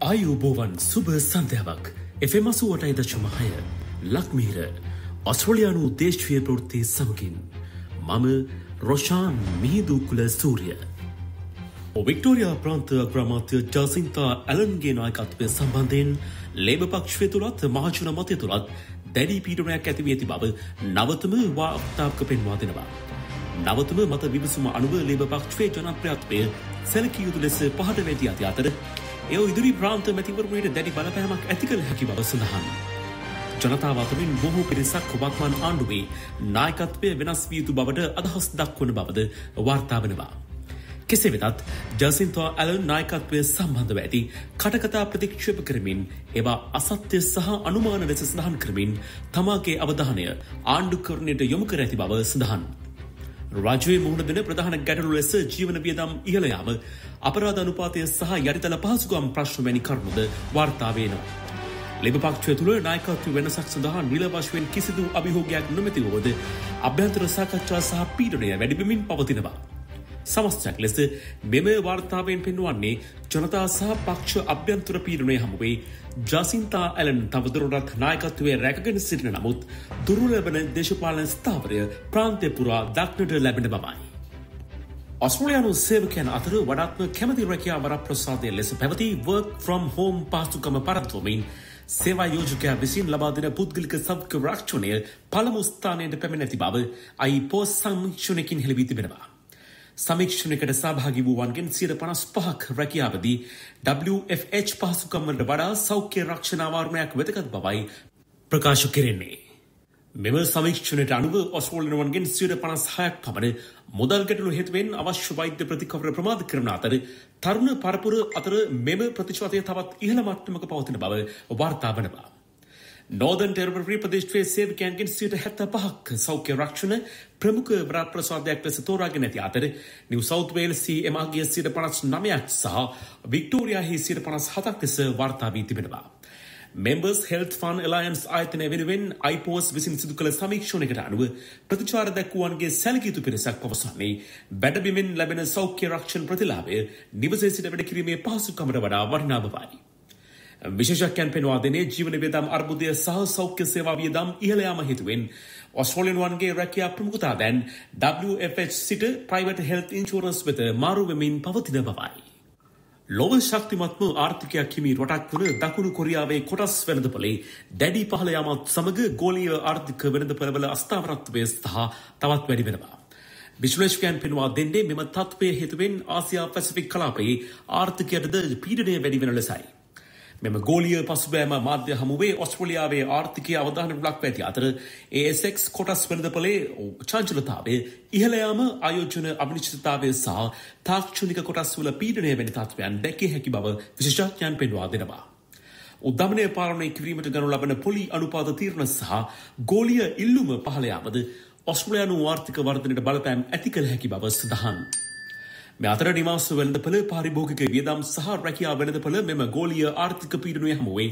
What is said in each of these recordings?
ආයුබෝවන් සුබ සන්ධ්‍යාවක් FM 88.6 ලක්මිහිර ඔස්ට්‍රේලියානු දේශීය ප්‍රවෘත්ති සමගින් මම රොෂාන් මිහිඳු කුල සූර්ය. වික්ටෝරියා ප්‍රාන්ත අග්‍රාමාත්‍ය ජසින්තා ඇලන්ගේ නායකත්වය සම්බන්ධයෙන් ලේබර් පක්ෂය තුළත් මහජන මතය තුළත් දැඩි පීඩනයක් ඇති වී ඇති බව නවතම වාර්තාවක පෙන්වා දෙනවා. නවතම මත විමසුම අනුව ලේබර් පක්ෂයේ ජනප්‍රියත්වය සැලකිය යුතු ලෙස පහළ වැටී ඇති අතර එය ඉදිරි ප්‍රාන්ත මැතිවරණයට දැඩි බලපෑමක් ඇති කළ හැකි බව සඳහන්. ජනතාව අතරින් බොහෝ පිරිසක් වක්මන් ආණ්ඩුවේ නායකත්වය වෙනස් විය යුතු බවට අදහස් දක්වන බවද වාර්තා වෙනවා. කෙසේ වෙතත් ජසින්තා ඇලන් නායකත්වය සම්බන්ධව ඇති කටකතා ප්‍රතික්ෂේප කරමින් ඒවා අසත්‍ය සහ අනුමාන ලෙස සඳහන් කරමින් තමාගේ අවධානය ආණ්ඩුකරණයට යොමු කර ඇති බව සඳහන්. රාජ්‍යයේ මුහුණ දෙන ප්‍රධාන ගැටලු ලෙස ජීවන වියදම් ඉහළ යාම, අපරාධ අනුපාතය සහ යටිතල පහසුකම් ප්‍රශ්න වැනි කරුණුද වාර්තා වෙනවා. ලේබර් පක්ෂය තුළ නායකත්ව වෙනසක් සඳහා නිල වශයෙන් කිසිදු අභියෝගයක් නොමැති වුවද අභ්‍යන්තර සාකච්ඡා සහ පීඩනය වැඩි වෙමින් පවතිනවා. සමස්තයක් ලෙස මෙම වාර්තාවෙන් පෙන්වන්නේ ජනතා සහ පක්ෂ අභ්‍යන්තර පීඩනය හමුවේ ජසින්තා ඇලන් තවදුරටත් නායකත්වයේ රැකගෙන සිටින නමුත් දුර්වල වන දේශපාලන ස්ථාවරය ප්‍රාන්තය පුරා දක්නට ලැබෙන බවයි. ඔස්ට්‍රේලියානු සේවකයන් අතර වඩාත්ම කැමති රැකියා වරප්‍රසාදය ලෙස පැවති work from home පහසුකම පරද්දවමින් සේවා යෝජකයා විසින් ලබා දෙන පුද්ගලික සෞඛ්‍ය රක්ෂණය පළමු ස්ථානයට පැමිණ ඇති බව IPOS සමීක්ෂණයකින් හෙළි තිබෙනවා. සමීක්ෂණයකට සහභාගී වූවන්ගෙන් 55% රැකියාවදී WFH පහසුකම්වලට වඩා සෞඛ්‍ය රක්ෂණ අවාරුණයක් වැදගත් බවයි ප්‍රකාශ කෙරෙන්නේ. මෙම සමීක්ෂණයට අනුව ඔස්ට්‍රේලියානුවන්ගෙන් 56% පමණ මුදල් ගැටලු හේතුවෙන් අවශ්‍ය වෛද්‍ය ප්‍රතිකවර ප්‍රමාද කරන අතර තරුණ පරපුර අතර මෙම ප්‍රතිශතය තවත් ඉහළ මට්ටමක පවතින බව වාර්තා වනවා. නෝර්දර්න් ටෙරිටරි ප්‍රදේශයේ සේවකයන්ගෙන් 75% සෞඛ්‍ය රක්ෂණ ප්‍රමුඛ වරප්‍රසාදයක් ලෙස තෝරාගෙන ඇති අතර නිව් සවුත් වේල්ස් එමාගේ 59% සහ වික්ටෝරියාහි 57% ලෙස වාර්තා වී තිබෙනවා. Members Health Fund Alliance ආයතනය වෙනුවෙන් IPOS විසින් සිදු කළ සමීක්ෂණයකට අනුව ප්‍රතිචාර දක්වුවන්ගේ සැලකිය යුතු පිරිසක් පවසන්නේ වැඩබිමෙන් ලැබෙන සෞඛ්‍ය රක්ෂණ ප්‍රතිලාභය නිවසේ සිට වැඩ කිරීමේ පහසුකමට වඩා වටිනා බවයි. විශේෂඥයන් පෙන්වා දෙන්නේ ජීවන වියදම් අර්බුදය සහ සෞඛ්‍ය සේවා වියදම් ඉහළ යාම හේතුවෙන් ඔස්ට්‍රේලියානුවන්ගේ රැකියා ප්‍රමුඛතාව දැන් WFH සිට private health insurance වෙත මාරු වෙමින් පවතින බවයි. ලොව ශක්තිමත්ම ආර්ථිකයක් හිමි රටක් වන දකුණු කොරියාවේ කොටස් වෙළඳපොලේ දැඩි පහළ යාමත් සමග ගෝලීය ආර්ථික වෙළඳපොළවල අස්ථාවරත්වය සහ තවත් වැඩි වෙනවා. විශ්ලේෂකයන් පෙන්වා දෙන්නේ මෙම තත්ත්වයේ හේතුවෙන් ආසියා පැසිෆික් කලාපයේ ආර්ථිකයටද පීඩනය වැඩි වෙන ලෙසයි. මෙම ගෝලීය පසුබෑම මාධ්‍ය හමුවේ ඔස්ට්‍රේලියාවේ ආර්ථිකය අවධානයට ලක්ව ඇති අතර ASX කොටස් වෙළඳපොලේ චංචලතාවය ඉහළ යාම ආයෝජන අනිශ්චිතතාවය සහ තාක්ෂණික කොටස්වල පීඩනය වැනි තත්ත්වයන් දැකිය හැකි බව විශේෂඥයන් පෙන්වා දෙනවා. උද්දමනය පාලනය කිරීමට ගනු ලබන පොලි අනුපාත තීරණ සහ ගෝලීය ඉල්ලුම පහළ යාමද ඔස්ට්‍රේලියානු ආර්ථික වර්ධනයට බලපෑම් ඇති කළ හැකි බව සඳහන්. මේ අතර නිවාස වෙළඳපොළ පාරිභෝගික වියදම් සහ රැකියා වෙළඳපොළ මෙම ගෝලීය ආර්ථික පීඩනය හමුවේ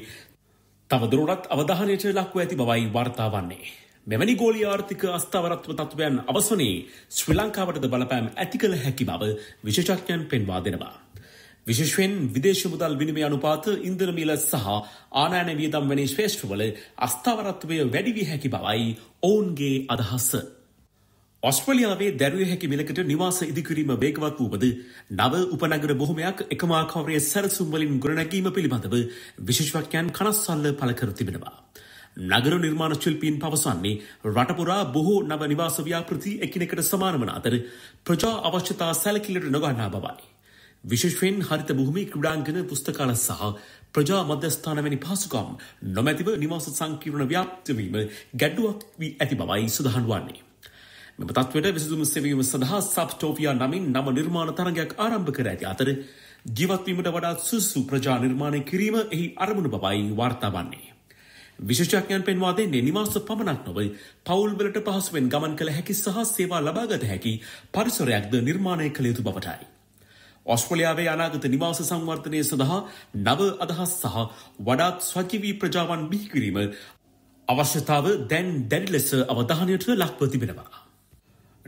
තවදුරටත් අවධානයට ලක්ව ඇති බවයි වාර්තා වන්නේ. මෙවැනි ගෝලීය ආර්ථික අස්ථාවරත්ව තත්ත්වයන් අවසනයේ ශ්‍රී ලංකාවටද බලපෑම් ඇති කළ හැකි බව විශේෂඥයන් පෙන්වා දෙනවා. විශේෂයෙන් විදේශ මුදල් විනිමය අනුපාත, ඉන්ධන මිල සහ ආනයන වියදම් වැනි ශ්‍රේෂ්ඨවල අස්ථාවරත්වය වැඩි විය හැකි බවයි ඔවුන්ගේ අදහස. ඔස්ට්‍රේලියාවේ දැරිය හැකි මිලකට නිවාස ඉදිකිරීම වේගවත් වූවද නව උපනගර බොහොමයක් එකම ආකාරයේ සැලසුම් වලින් ගොඩනැගීම පිළිබඳව විශේෂඥයන් කනස්සල්ල පළ කර තිබෙනවා. නගර නිර්මාණ ශිල්පීන් පවසන්නේ රට පුරා බොහෝ නව නිවාස ව්‍යාපෘති එකිනෙකට සමාන වන අතර ප්‍රජා අවශ්‍යතා සැලකිල්ලට නොගන්නා බවයි. විශේෂයෙන් හරිත භූමි, ක්‍රීඩාංගන, පුස්තකාල සහ ප්‍රජා මධ්‍යස්ථාන වැනි පහසුකම් නොමැතිව නිවාස සංකීර්ණ ව්‍යාප්ත වීම ගැටලුවක් වී ඇති බවයි සඳහන් වන්නේ. මෙම තත්ත්වයට විසඳුම් සෙවීම සඳහා සබ්ටෝපියා නමින් නව නිර්මාණ තරගයක් ආරම්භ කර ඇති අතර ජීවත්වීමට වඩා සුසු ප්‍රජා නිර්මාණය කිරීම එහි අරමුණු බවයි වාර්තා වන්නේ. විශේෂඥයන් පෙන්වා දෙන්නේ නිවාස පමණක් නොව පවුල්වලට පහසුවෙන් ගමන් කළ හැකි සහ සේවා ලබාගත හැකි පරිසරයක්ද නිර්මාණය කළ යුතු බවටයි. ඔස්ට්‍රේලියාවේ අනාගත නිවාස සංවර්ධනය සඳහා නව අදහස් සහ වඩාත් සජීවී ප්‍රජාවන් බිහි කිරීම අවශ්‍යතාව දැන් දැඩි ලෙස අවධානයට ලක්ව තිබෙනවා.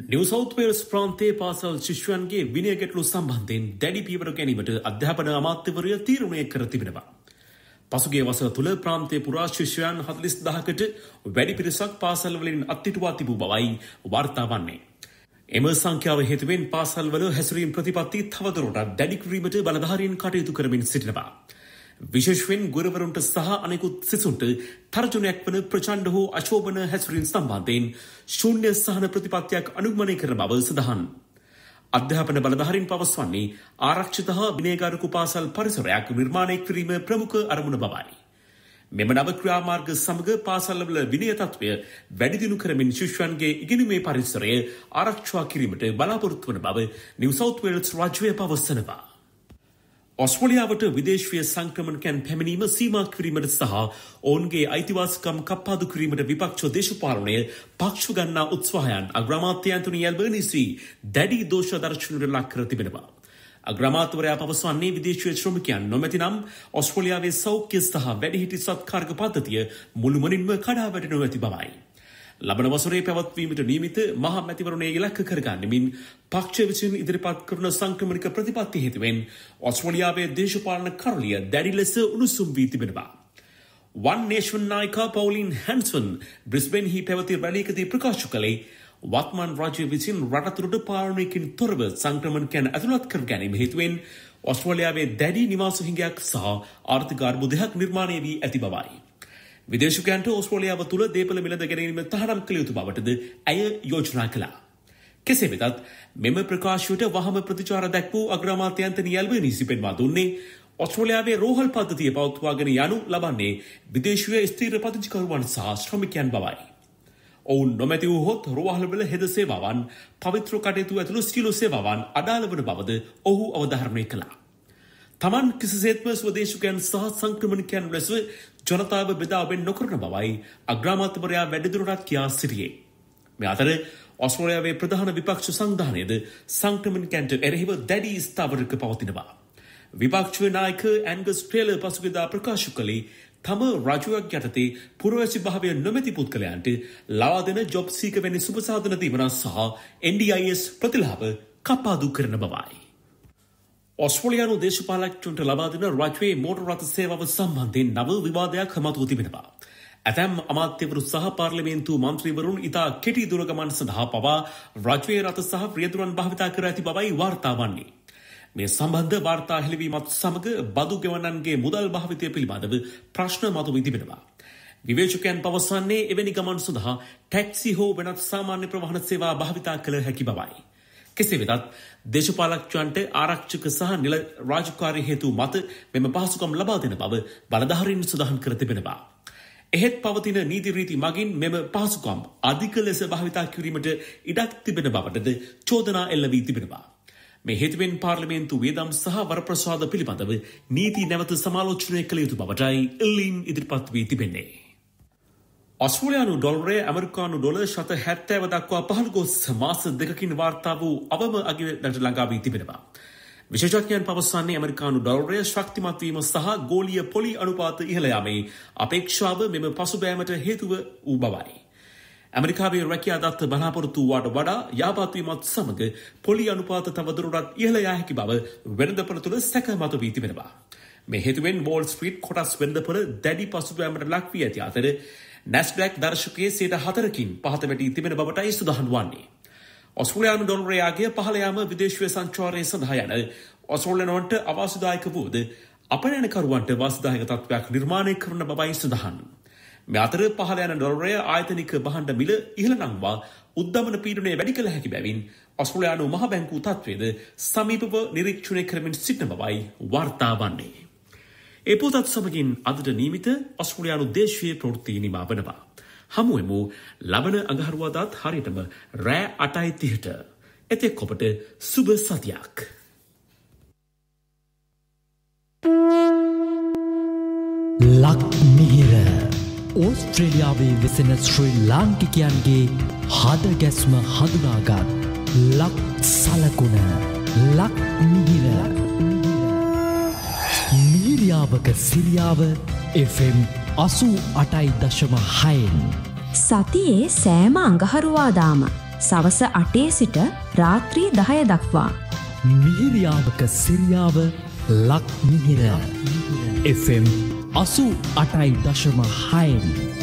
නිව් සවුත් වේල්ස් ප්‍රාන්තයේ පාසල් ශිෂ්‍යයන්ගේ විනය ගැටලු සම්බන්ධයෙන් දැඩි පියවර ගැනීමට අධ්‍යාපන අමාත්‍යවරය තීරණය කර තිබෙනවා. පසුගිය වසර තුළ ප්‍රාන්තයේ පුරා ශිෂ්‍යයන් 40000කට වැඩි පිරිසක් පාසල් වලින් අත්හිටුවා තිබූ බවයි වාර්තා වන්නේ. එම සංඛ්‍යාව හේතුවෙන් පාසල්වල හැසිරීම් ප්‍රතිපත්ති තවදුරටත් දැඩි කිරීමට බලධාරීන් කටයුතු කරමින් සිටිනවා. විශේෂයෙන් ගුරුවරුන්ට සහ අනෙකුත් සිසුන්ට තර්ජනයක් වන ප්‍රචණ්ඩ හෝ අශෝභන හැසිරීම් සම්බන්ධයෙන් ශූන්‍ය සහන ප්‍රතිපත්තියක් අනුගමනය කරන බව සඳහන්. අධ්‍යාපන බලධාරීන් පවසවන්නේ ආරක්ෂිත හා විනයගාරක පාසල් පරිසරයක් නිර්මාණය කිරීම ප්‍රමුඛ අරමුණ බවයි. මෙම නව ක්‍රියාමාර්ග සමග පාසල්වල විනය තත්ත්වය වැඩි දියුණු කරමින් ශිෂ්‍යයන්ගේ ඉගෙනීමේ පරිසරය ආරක්ෂා කිරීමට බලාපොරොත්තු වන බව නිව් සවුත් වේල්ස් රාජ්‍යය පවසනවා. ඔස්ට්‍රේලියාවට විදේශීය සංක්‍රමණකයන් පැමිණීම සීමා කිරීමට සහ ඔවුන්ගේ අයිතිවාසිකම් කප්පාදු කිරීමට විපක්ෂ දේශපාලනය පක්ෂ ගන්නා උත්සාහයන් අග්‍රාමාත්‍ය ඇන්තොනි ඇල්බර්නීසි දැඩි දෝෂ දර්ශනයට ලක් කර තිබෙනවා. අග්‍රාමාත්‍යවරයා පවසන්නේ විදේශීය ශ්‍රමිකයන් නොමැතිනම් ඔස්ට්‍රේලියාවේ සෞඛ්‍ය සහ වැඩිහිටි සත්කාරක පද්ධතිය මුළුමනින්ම කඩා වැටෙනු ඇති බවයි. ලබන වසරේ පැවැත්වීමට නියමිත මහා මැතිවරණය ඉලක්ක කරගන්නමින් පක්ෂ විසින් ඉදිරිපත් කරන සංක්‍රමණික ප්‍රතිපත්ති හේතුවෙන් ඔස්ට්‍රේලියාවේ දේශපාලන කරළිය දැඩි ලෙස උණුසුම් වී තිබෙනවා. One Nation නායිකා පවුලින් හැන්සන් බ්‍රිස්බේන්හි පැවති රැළියකදී ප්‍රකාශ කළේ වත්මන් රාජ්‍ය විසින් රටතුරට පාලනයකින් තොරව සංක්‍රමණිකයන් ඇතුළත් කර ගැනීම හේතුවෙන් ඔස්ට්‍රේලියාවේ දැඩි නිවාස හිඟයක් සහ ආර්ථික අර්බුදයක් නිර්මාණය වී ඇති බවයි. විදේශිකයන්ට ඔස්ට්‍රේලියාව තුළ දේපළ මිලද ගැනීම තහනම් කළ යුතු බවටද ඇය යෝජනා කළා. කෙසේ වෙතත් මෙම ප්‍රකාශයට වහම ප්‍රතිචාර දැක්වූ අග්‍රාමාත්‍ය ඇන්තනි ඇල්බර්නීසි පෙන්වා දුන්නේ ඔස්ට්‍රේලියාවේ රෝහල් පද්ධතිය පවත්වාගෙන යනු ලබන්නේ විදේශීය ස්ථීර පදිංචිකරුවන් සහ ශ්‍රමිකයන් බවයි. ඔවුන් නොමැති වූහොත් රෝහල්වල හෙද සේවාවන් පවිත්‍ර කටයුතු ඇතුළු සියලු සේවාවන් අඩාල වන බවද ඔහු අවධාරණය කළා. තමන් කිසිසේත්ම ස්වදේශිකයන් සහ සංක්‍රමණිකයන් ලෙස ජනතාව බෙදාවෙන් නොකරන බවයි අග්‍රාමාත්‍යවරයා වැඩිදුරටත් කියා සිටියේ. මේ අතර ඔස්ට්‍රේලියාවේ ප්‍රධාන විපක්ෂ සංධානයද සංක්‍රමණිකයන්ට එරෙහිව දැඩි ස්ථාවරක පවතිනවා. විපක්ෂ නායක ඇන්ගස් ටේලර් පසුගියදා ප්‍රකාශ කළේ තම රජුවක් යටතේ පුරවැසි භාවය නොමැති පුද්ගලයන්ට ලවා දෙන ජොබ් සීක වැනි සුබසාධන දීමන සහ NDIS ප්‍රතිලාභ කපාදු කරන බවයි. ඔස්ට්‍රේලියානු දේශපාලකයන්ට ලබා දෙන රජයේ මෝටර් රථ සේවාව සම්බන්ධයෙන් නව විවාදයක් හමතුව තිබෙනවා. ඇතැම් අමාත්‍යවරු සහ පාර්ලිමේන්තු මන්ත්‍රීවරුන් ඉතා කෙටි දුරගමන් සඳහා පවා රජයේ රථ සහ රියදුරන් භාවිතා කර ඇති බවයි වාර්තා වන්නේ. මේ සම්බන්ධ වාර්තා හෙළිවීමත් සමග බදු ගෙවන්නන්ගේ මුදල් භාවිතය පිළිබඳව ප්‍රශ්න මතුවී තිබෙනවා. විවේචකයන් පවසන්නේ එවැනි ගමන් සඳහා ටැක්සි හෝ වෙනත් සාමාන්‍ය ප්‍රවාහන සේවා භාවිතා කළ හැකි බවයි. කෙසේ වෙතත් දේශපාලකයන්ට ආරක්ෂක සහ නිල රාජකාරී හේතු මත මෙම පහසුකම් ලබා දෙන බව බලධාරීන් සඳහන් කර තිබෙනවා. එහෙත් පවතින නීති රීති මගින් මෙම පහසුකම් අධික ලෙස භාවිතා කිරීමට ඉඩක් තිබෙන බවටද චෝදනා එල්ල වී තිබෙනවා. මේ හේතුවෙන් පාර්ලිමේන්තු වේදම් සහ වරප්‍රසාද පිළිබඳව නීති නැවත සමාලෝචනය කළ යුතු බවටයි ඉල්ලීම් ඉදිරිපත් වී තිබෙන්නේ. ඔස්ට්‍රේලියානු ඩොලරය ඇමරිකානු ඩොලර් ශත 70 දක්වා පහළ ගොස් මාස දෙකකින් වාර්තා වූ අවම අගයට ළඟා වී තිබෙනවා. විශේෂඥයන් පවසන්නේ ඇමරිකානු ඩොලරය ශක්තිමත් වීම සහ ගෝලීය පොලි අනුපාත ඉහළ යාමේ අපේක්ෂාව මෙම පසුබෑමට හේතුව වූ බවයි. ඇමරිකාවේ රැකියා දත්ත බලාපොරොත්තු වූවට වඩා යාපත් වීමත් සමග පොලි අනුපාත තවදුරටත් ඉහළ යා හැකි බව වෙළඳපොළ තුළ සැක මත වී තිබෙනවා. මේ හේතුවෙන් වෝල් ස්ට්‍රීට් කොටස් වෙළඳපොළ දැඩි පසුබෑමට ලක් වී ඇති අතර නැස්ඩැක් දර්ශකයේ 4%කින් පහත වැටී තිබෙන බවටයි සඳහන් වන්නේ. ඔස්ට්‍රේලියානු ඩොලරයේ අගය පහළ යාම විදේශීය සංචාරය සඳහා යන ඔස්ට්‍රේලියානුවන්ට අවාසිදායක වූද අපනයනකරුවන්ට වාසිදායක තත්ත්වයක් නිර්මාණය කරන බවයි සඳහන්. මේ අතර පහළ යන ඩොලරය ආයතනික භාණ්ඩ මිල ඉහළ නංවා උද්දමන පීඩනය වැඩි කළ හැකි බැවින් ඔස්ට්‍රේලියානු මහ බැංකුව තත්ත්වයේද සමීපව නිරීක්ෂණය කරමින් සිටින බවයි වාර්තා වන්නේ. ඒ පොතත් සමගින් අදට නියමිත ඔස්ට්‍රේලියානු දේශීය ප්‍රවෘත්ති නිමා වනවා. හමුවෙමු ලබන අඟහරුවාදාත් හරියටම රෑ 8:30ට. එතෙක් ඔබට සුබ සතියක්. ලක්මිහිර ඕස්ට්‍රේලියාවේ වෙසෙන ශ්‍රී ලාංකිකයන්ගේ හදගැස්ම හඳුනාගත් ලක් සලකුණ ලක්මිහිර. මිහිරියාවක සිරියාව FM 88.6න් සතියේ සෑම අඟහරුවාදාම සවස 8 සිට රාත්‍රී 10 දක්වා. මිහිරියාවක සිරියාව ලක්මිහිර FM 88.6